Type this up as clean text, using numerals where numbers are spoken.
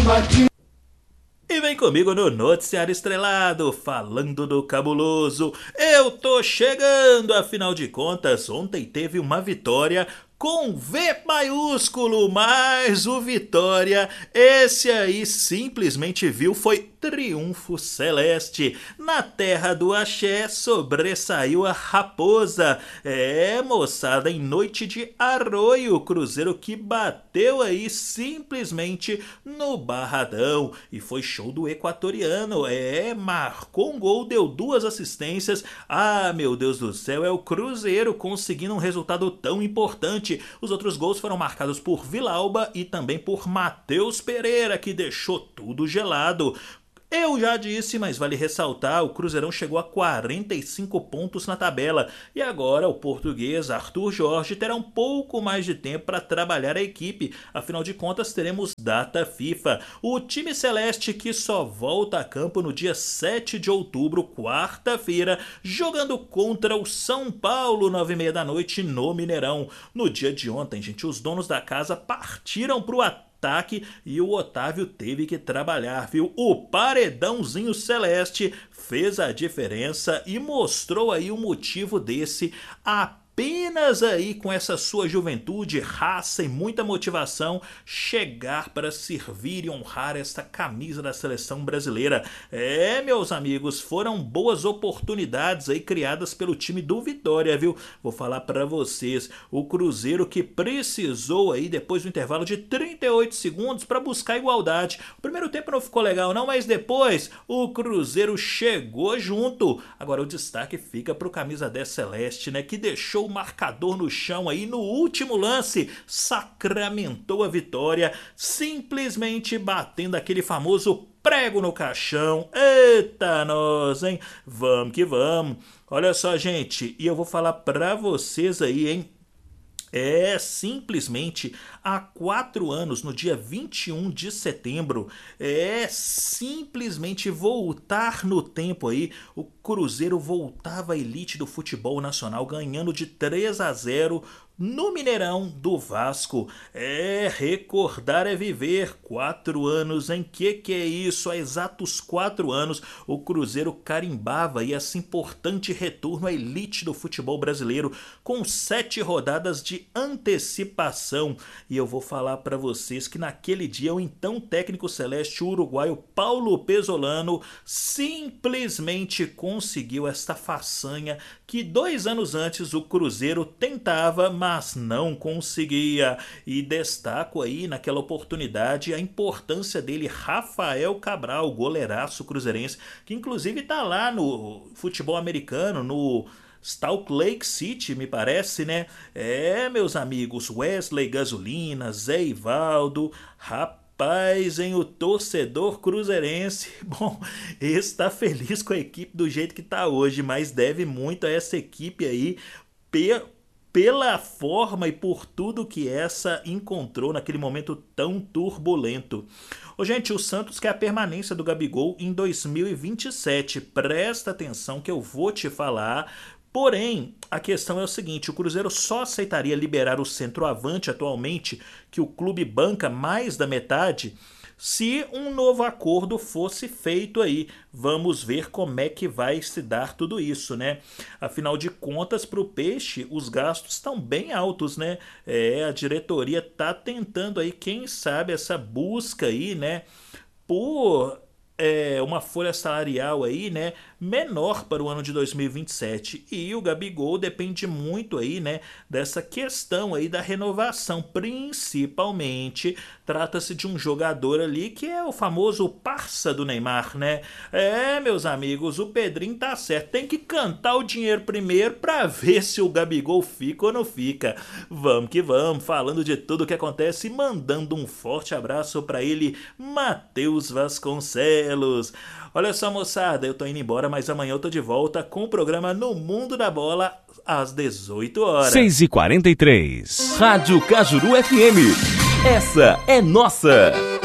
E vem comigo no Noticiário Estrelado, falando do cabuloso. Eu tô chegando, afinal de contas, ontem teve uma vitória com V maiúsculo, mas o Vitória, esse aí simplesmente viu, foi triunfo celeste. Na terra do axé sobressaiu a raposa. É, moçada, em noite de arroio, o Cruzeiro que bateu aí simplesmente no Barradão. E foi show do equatoriano, marcou um gol, deu 2 assistências. Ah, meu Deus do céu, é o Cruzeiro conseguindo um resultado tão importante. Os outros gols foram marcados por Vilauba e também por Matheus Pereira, que deixou tudo gelado. Eu já disse, mas vale ressaltar, o Cruzeirão chegou a 45 pontos na tabela e agora o português Arthur Jorge terá um pouco mais de tempo para trabalhar a equipe, afinal de contas teremos data FIFA. O time celeste que só volta a campo no dia 7 de outubro, quarta-feira, jogando contra o São Paulo, 9h30 da noite no Mineirão. No dia de ontem, gente, os donos da casa partiram para o ataque e o Otávio teve que trabalhar, viu? O paredãozinho celeste fez a diferença e mostrou aí o motivo desse apenas aí com essa sua juventude, raça e muita motivação chegar para servir e honrar esta camisa da seleção brasileira. É, meus amigos, foram boas oportunidades aí criadas pelo time do Vitória, viu? Vou falar para vocês, o Cruzeiro que precisou aí depois do intervalo de 38 segundos para buscar igualdade. O primeiro tempo não ficou legal não, mas depois o Cruzeiro chegou junto. Agora o destaque fica pro camisa 10 celeste, né, que deixou o marcador no chão aí no último lance, sacramentou a vitória, simplesmente batendo aquele famoso prego no caixão. Eita nós, hein? Vamos que vamos. Olha só, gente, e eu vou falar pra vocês aí, hein? Simplesmente há 4 anos, no dia 21 de setembro, simplesmente voltar no tempo aí, o Cruzeiro voltava à elite do futebol nacional, ganhando de 3-0 no Mineirão do Vasco. Recordar é viver. 4 anos, em que é isso? Há exatos 4 anos, o Cruzeiro carimbava aí esse importante retorno à elite do futebol brasileiro, com 7 rodadas de antecipação. E eu vou falar para vocês que naquele dia o então técnico celeste, o uruguaio Paulo Pesolano, simplesmente conseguiu esta façanha que 2 anos antes o Cruzeiro tentava, mas não conseguia. E destaco aí naquela oportunidade a importância dele, Rafael Cabral, goleiraço cruzeirense, que inclusive tá lá no futebol americano, no Salt Lake City, me parece, né? Meus amigos, Wesley Gasolina, Zé Ivaldo, rapaz, hein, o torcedor cruzeirense, bom, está feliz com a equipe do jeito que está hoje, mas deve muito a essa equipe aí, pela forma e por tudo que essa encontrou naquele momento tão turbulento. Gente, o Santos quer a permanência do Gabigol em 2027, presta atenção que eu vou te falar. Porém, a questão é o seguinte, o Cruzeiro só aceitaria liberar o centroavante atualmente, que o clube banca mais da metade, se um novo acordo fosse feito aí. Vamos ver como é que vai se dar tudo isso, né? Afinal de contas, para o Peixe, os gastos estão bem altos, né? A diretoria tá tentando aí, quem sabe, essa busca aí, né, por uma folha salarial aí, né, menor para o ano de 2027. E o Gabigol depende muito aí, né, dessa questão aí da renovação, principalmente trata-se de um jogador ali que é o famoso parça do Neymar, né? Meus amigos, o Pedrinho tá certo, tem que cantar o dinheiro primeiro para ver se o Gabigol fica ou não fica. Vamos que vamos, falando de tudo o que acontece, mandando um forte abraço para ele, Matheus Vasconcelos. Olha só, moçada, eu tô indo embora, mas amanhã eu tô de volta com o programa No Mundo da Bola, às 18 horas. 6h43. Rádio Cajuru FM. Essa é nossa.